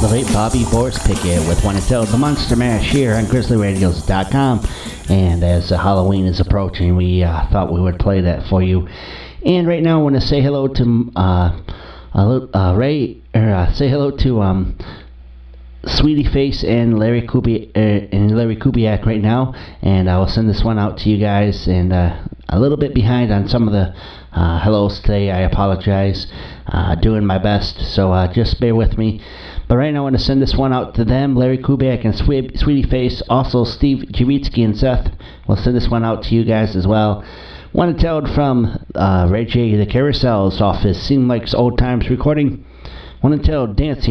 the late Bobby Boris Pickett with One Until the Monster Mash here on GrizzlyRadios.com. And as Halloween is approaching, we thought we would play that for you. And right now, I want to say hello to say hello to Sweetie Face and Larry Kubiak right now, and I will send this one out to you guys. And a little bit behind on some of the hellos today. I apologize. Doing my best, so just bear with me. But right now, I want to send this one out to them, Larry Kubiak and Sweetie Face. Also, Steve Javitsky and Seth. We'll send this one out to you guys as well. Want to tell it from Ray J. The Carousels off his Seem Like Old Times recording. Want to tell Dancing